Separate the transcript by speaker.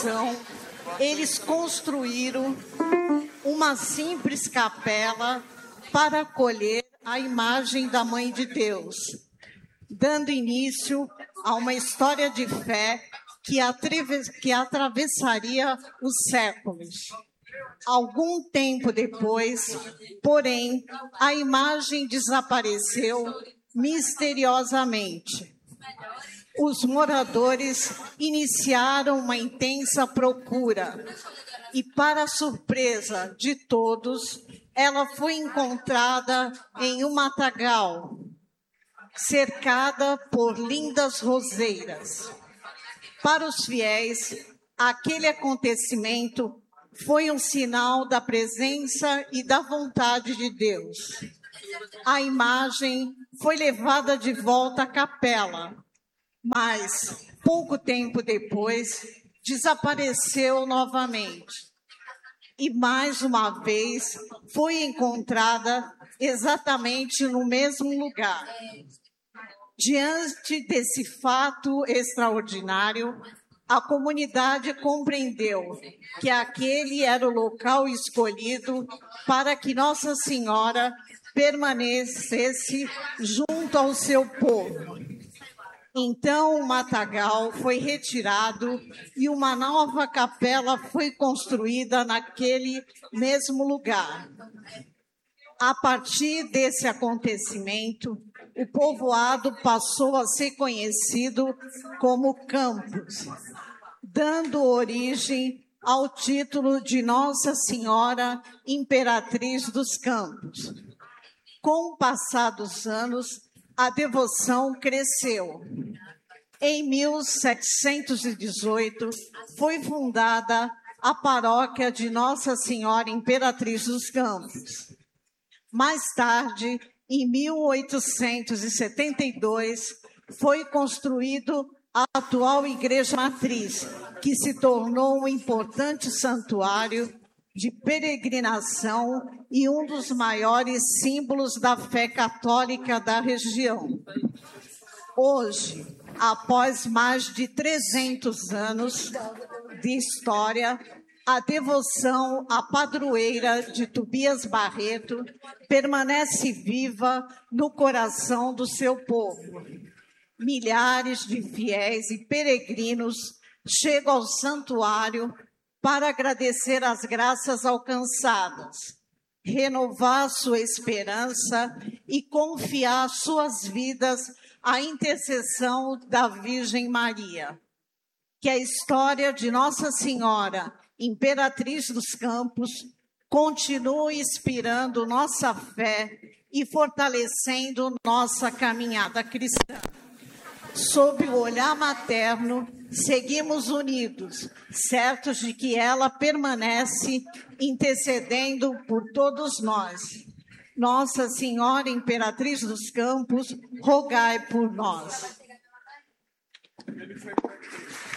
Speaker 1: devoção, eles construíram uma simples capela para acolher a imagem da Mãe de Deus, dando início a uma história de fé que atravessaria os séculos. Algum tempo depois, porém, a imagem desapareceu misteriosamente. Os moradores iniciaram uma intensa procura e, para surpresa de todos, ela foi encontrada em um matagal, cercada por lindas roseiras. Para os fiéis, aquele acontecimento foi um sinal da presença e da vontade de Deus. A imagem foi levada de volta à capela, mas, pouco tempo depois, desapareceu novamente. E, mais uma vez, foi encontrada exatamente no mesmo lugar. Diante desse fato extraordinário, a comunidade compreendeu que aquele era o local escolhido para que Nossa Senhora permanecesse junto ao seu povo. Então, o matagal foi retirado e uma nova capela foi construída naquele mesmo lugar. A partir desse acontecimento, o povoado passou a ser conhecido como Campos, dando origem ao título de Nossa Senhora Imperatriz dos Campos. Com o passar dos anos, a devoção cresceu. Em 1718, foi fundada a paróquia de Nossa Senhora Imperatriz dos Campos. Mais tarde, em 1872, foi construído a atual Igreja Matriz, que se tornou um importante santuário de peregrinação e um dos maiores símbolos da fé católica da região. Hoje, após mais de 300 anos de história, a devoção à padroeira de Tobias Barreto permanece viva no coração do seu povo. Milhares de fiéis e peregrinos chegam ao santuário para agradecer as graças alcançadas, renovar sua esperança e confiar suas vidas à intercessão da Virgem Maria. Que a história de Nossa Senhora, Imperatriz dos Campos, continue inspirando nossa fé e fortalecendo nossa caminhada cristã. Sob o olhar materno, seguimos unidos, certos de que ela permanece intercedendo por todos nós. Nossa Senhora Imperatriz dos Campos, rogai por nós.